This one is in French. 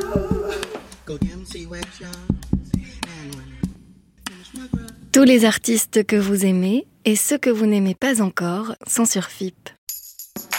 Tous les artistes que vous aimez et ceux que vous n'aimez pas encore sont sur FIP.